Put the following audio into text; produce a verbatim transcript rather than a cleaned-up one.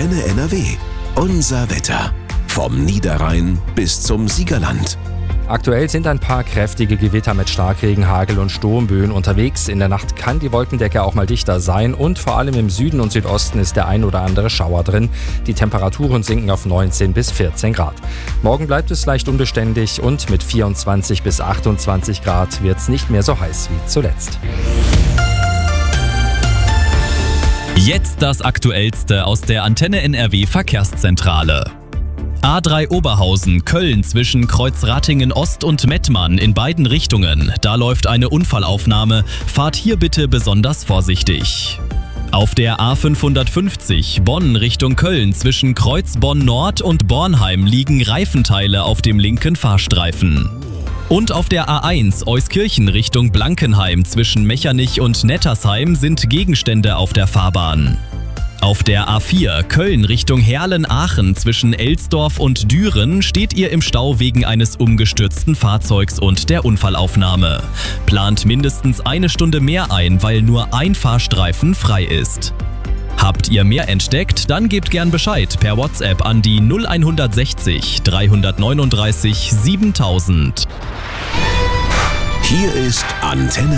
Antenne N R W. Unser Wetter. Vom Niederrhein bis zum Siegerland. Aktuell sind ein paar kräftige Gewitter mit Starkregen, Hagel und Sturmböen unterwegs. In der Nacht kann die Wolkendecke auch mal dichter sein und vor allem im Süden und Südosten ist der ein oder andere Schauer drin. Die Temperaturen sinken auf neunzehn bis vierzehn Grad. Morgen bleibt es leicht unbeständig und mit vierundzwanzig bis achtundzwanzig Grad wird es nicht mehr so heiß wie zuletzt. Jetzt das Aktuellste aus der Antenne N R W Verkehrszentrale. A drei Oberhausen, Köln zwischen Kreuzratingen Ost und Mettmann in beiden Richtungen. Da läuft eine Unfallaufnahme. Fahrt hier bitte besonders vorsichtig. Auf der A fünfhundertfünfzig Bonn Richtung Köln zwischen Kreuz Bonn Nord und Bornheim liegen Reifenteile auf dem linken Fahrstreifen. Und auf der A eins Euskirchen Richtung Blankenheim zwischen Mechernich und Nettersheim sind Gegenstände auf der Fahrbahn. Auf der A vier Köln Richtung Herlen-Aachen zwischen Elsdorf und Düren steht ihr im Stau wegen eines umgestürzten Fahrzeugs und der Unfallaufnahme. Plant mindestens eine Stunde mehr ein, weil nur ein Fahrstreifen frei ist. Habt ihr mehr entdeckt? Dann gebt gern Bescheid per WhatsApp an die null sechzig dreihundertneununddreißig siebentausend. Hier ist Antenne